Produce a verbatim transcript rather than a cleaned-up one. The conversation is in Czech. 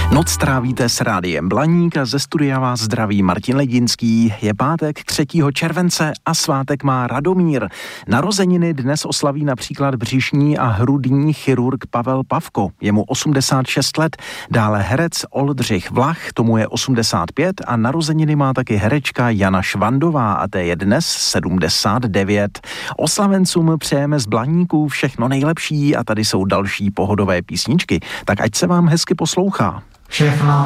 Noc trávíte s Rádiem Blaník a ze studia vás zdraví Martin Ledinský. Je pátek třetího července a svátek má Radomír. Narozeniny dnes oslaví například břišní a hrudní chirurg Pavel Pavko. Je mu osmdesát šest let. Dále herec Oldřich Vlach, tomu je osmdesát pět a narozeniny má taky herečka Jana Švandová a té je dnes sedmdesát devět. Oslavencům přejeme z Blaníků všechno nejlepší a tady jsou další pohodové písničky. Tak ať se vám hezky poslouchá. Všechno